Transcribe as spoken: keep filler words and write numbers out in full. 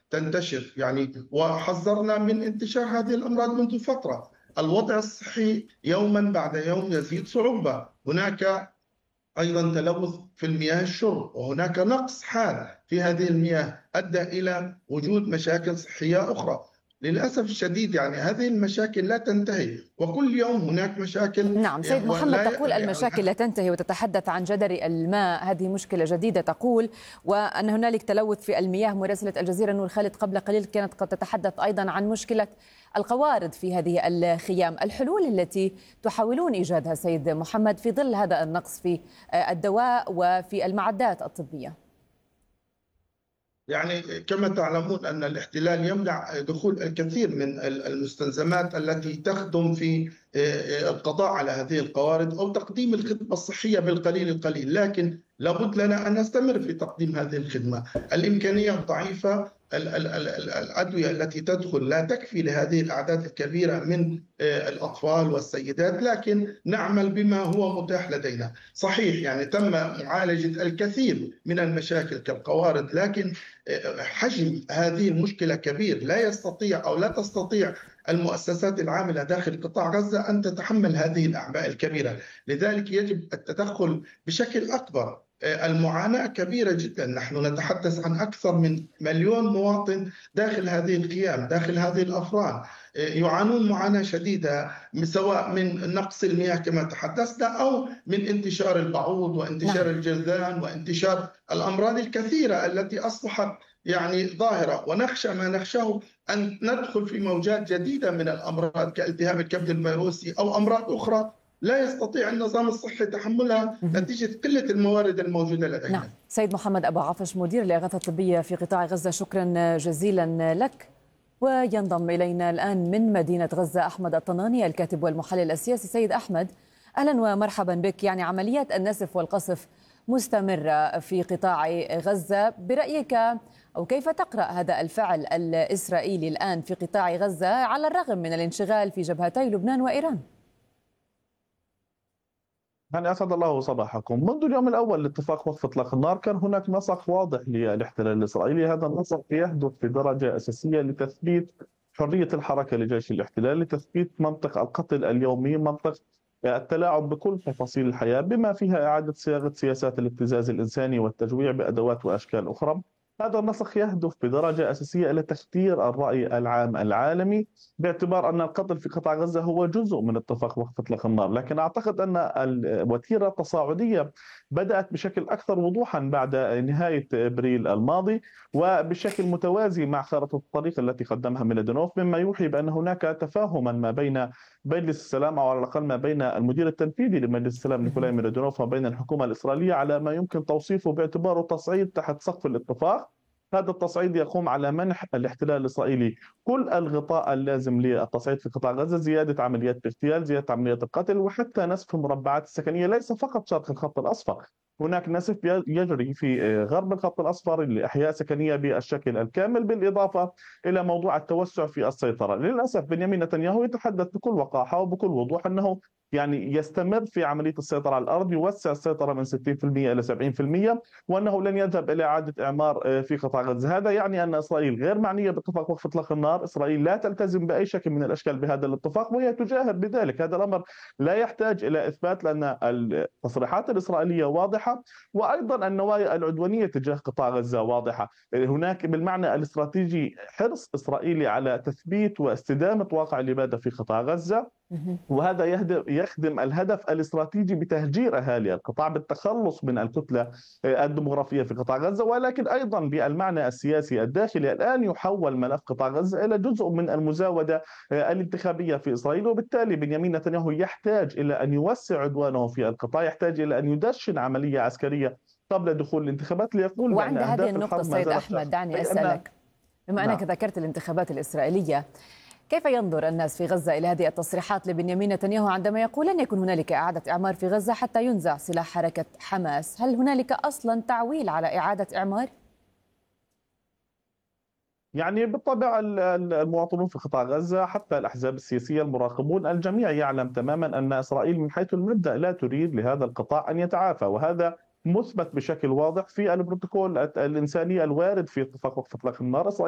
تنتشر يعني، وحذرنا من انتشار هذه الأمراض منذ فترة. الوضع الصحي يوما بعد يوم يزيد صعوبة. هناك أيضا تلوث في المياه الشرب، وهناك نقص حاد في هذه المياه أدى إلى وجود مشاكل صحية أخرى. للأسف الشديد يعني هذه المشاكل لا تنتهي، وكل يوم هناك مشاكل. نعم سيد محمد، ولا تقول يعني المشاكل لا تنتهي وتتحدث عن جدر الماء، هذه مشكلة جديدة تقول، وأن هنالك تلوث في المياه. مراسلة الجزيرة نور خالد قبل قليل كانت قد تتحدث أيضا عن مشكلة القوارض في هذه الخيام. الحلول التي تحاولون إيجادها سيد محمد في ظل هذا النقص في الدواء وفي المعدات الطبية؟ يعني كما تعلمون أن الاحتلال يمنع دخول الكثير من المستلزمات التي تخدم في القضاء على هذه القوارض أو تقديم الخدمة الصحية بالقليل القليل، لكن لابد لنا أن نستمر في تقديم هذه الخدمة. الإمكانيات ضعيفة، الأدوية التي تدخل لا تكفي لهذه الأعداد الكبيرة من الأطفال والسيدات، لكن نعمل بما هو متاح لدينا. صحيح يعني تم معالجة الكثير من المشاكل كالقوارض، لكن حجم هذه المشكلة كبير، لا يستطيع أو لا تستطيع المؤسسات العاملة داخل قطاع غزة أن تتحمل هذه الأعباء الكبيرة. لذلك يجب التدخل بشكل أكبر. المعاناة كبيرة جدا، نحن نتحدث عن أكثر من مليون مواطن داخل هذه الخيام، داخل هذه الأفران، يعانون معاناة شديدة، سواء من نقص المياه كما تحدثنا أو من انتشار البعوض وانتشار نعم. الجذام وانتشار الأمراض الكثيرة التي أصبحت يعني ظاهرة. ونخشى ما نخشاه أن ندخل في موجات جديدة من الأمراض كالتهاب الكبد الفيروسي أو أمراض أخرى لا يستطيع النظام الصحي تحملها نتيجة قلة الموارد الموجودة لدينا. نعم. سيد محمد أبو عفش، مدير الإغاثة الطبية في قطاع غزة، شكرا جزيلا لك. وينضم إلينا الآن من مدينة غزة أحمد الطناني، الكاتب والمحلل السياسي. سيد أحمد، أهلا ومرحبا بك. يعني عمليات النسف والقصف مستمرة في قطاع غزة، برأيك أو كيف تقرأ هذا الفعل الإسرائيلي الآن في قطاع غزة على الرغم من الانشغال في جبهتي لبنان وإيران؟ يعني أسعد الله صباحكم. منذ اليوم الأول لاتفاق وقف إطلاق النار كان هناك نسق واضح للاحتلال الإسرائيلي. هذا النسق يهدف بدرجة أساسية لتثبيت حرية الحركة لجيش الاحتلال، لتثبيت منطق القتل اليومي، منطق التلاعب بكل تفاصيل الحياة، بما فيها إعادة صياغة سياسات الابتزاز الإنساني والتجويع بأدوات وأشكال أخرى. هذا النسق يهدف بدرجة أساسية إلى تختير الرأي العام العالمي، باعتبار أن القتل في قطاع غزة هو جزء من اتفاق وقف إطلاق النار. لكن أعتقد أن الوتيرة التصاعدية بدأت بشكل أكثر وضوحا بعد نهاية إبريل الماضي، وبشكل متوازي مع خارطة الطريق التي قدمها ميلادينوف، مما يوحي بأن هناك تفاهما ما بين مجلس السلام، أو على الأقل ما بين المدير التنفيذي لمجلس السلام نيكولاي ميلادينوف وبين الحكومة الإسرائيلية، على ما يمكن توصيفه باعتباره تصعيد تحت سقف الاتفاق. هذا التصعيد يقوم على منح الاحتلال الإسرائيلي كل الغطاء اللازم للتصعيد في قطاع غزة، زيادة عمليات الاغتيال، زيادة عمليات القتل، وحتى نسف المربعات السكنية، ليس فقط شرق الخط الأصفر. هناك نسف يجري في غرب الخط الأصفر لأحياء سكنية بالشكل الكامل، بالإضافة إلى موضوع التوسع في السيطرة. للأسف بنيامين نتنياهو يتحدث بكل وقاحة وبكل وضوح أنه يعني يستمر في عملية السيطرة على الأرض، يوسع السيطرة من ستين بالمئة إلى سبعين بالمئة، وأنه لن يذهب إلى إعادة إعمار في قطاع غزة. هذا يعني أن إسرائيل غير معنية باتفاق وقف إطلاق النار، إسرائيل لا تلتزم بأي شكل من الأشكال بهذا الاتفاق، وهي تجاهر بذلك. هذا الأمر لا يحتاج إلى إثبات، لأن التصريحات الإسرائيلية واضحة، وأيضا النوايا العدوانية تجاه قطاع غزة واضحة. هناك بالمعنى الاستراتيجي حرص إسرائيلي على تثبيت واستدامة واقع الإبادة في قطاع غزة، وهذا يخدم الهدف الاستراتيجي بتهجير أهالي القطاع، بالتخلص من الكتلة الديمغرافية في قطاع غزة. ولكن أيضا بالمعنى السياسي الداخلي، الآن يحول ملف قطاع غزة إلى جزء من المزاودة الانتخابية في إسرائيل، وبالتالي بنيامين نتنياهو يحتاج إلى أن يوسع عدوانه في القطاع، يحتاج إلى أن يدشن عملية عسكرية قبل دخول الانتخابات، ليقول بأن وعند هذه أهداف النقطة الحرب ما سيد زالت أحمد، دعني أي أسألك، بما نعم. أنك ذكرت الانتخابات الإسرائيلية، كيف ينظر الناس في غزة إلى هذه التصريحات لبنيامين نتنياهو عندما يقول لن يكون هنالك إعادة إعمار في غزة حتى ينزع سلاح حركة حماس؟ هل هنالك أصلا تعويل على إعادة إعمار؟ يعني بالطبع المواطنون في قطاع غزة، حتى الأحزاب السياسية، المراقبون، الجميع يعلم تماما أن إسرائيل من حيث المبدأ لا تريد لهذا القطاع أن يتعافى، وهذا مثبت بشكل واضح في البروتوكول الإنساني الوارد في اتفاق وقف إطلاق النار.